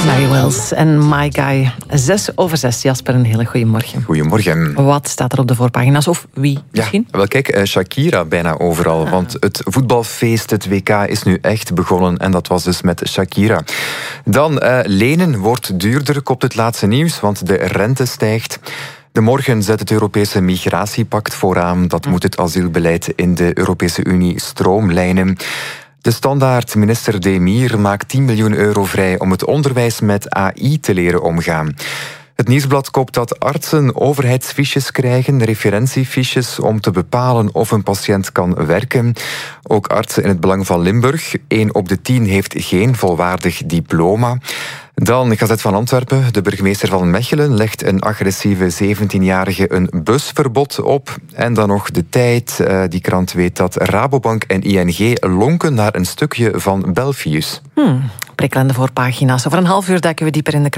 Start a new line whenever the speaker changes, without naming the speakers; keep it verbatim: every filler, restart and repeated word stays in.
Mary Wells en My Guy. Zes over zes. Jasper, een hele goede morgen.
Goedemorgen.
Wat staat er op de voorpagina's? Of wie misschien?
Ja, wel kijk, Shakira bijna overal. Ah. Want het voetbalfeest, het W K, is nu echt begonnen. En dat was dus met Shakira. Dan, uh, lenen wordt duurder, kopt het laatste nieuws, want de rente stijgt. De morgen zet het Europese migratiepact vooraan. Dat moet het asielbeleid in de Europese Unie stroomlijnen. De standaard minister Demir maakt tien miljoen euro vrij om het onderwijs met A I te leren omgaan. Het Nieuwsblad kopt dat artsen overheidsfiches krijgen, referentiefiches, om te bepalen of een patiënt kan werken. Ook artsen in het belang van Limburg. één op de tien heeft geen volwaardig diploma. Dan Gazet van Antwerpen. De burgemeester van Mechelen legt een agressieve zeventienjarige een busverbod op. En dan nog De Tijd. Die krant weet dat Rabobank en I N G lonken naar een stukje van Belfius.
Hmm, prikkelende voorpagina's. Over een half uur duiken we dieper in de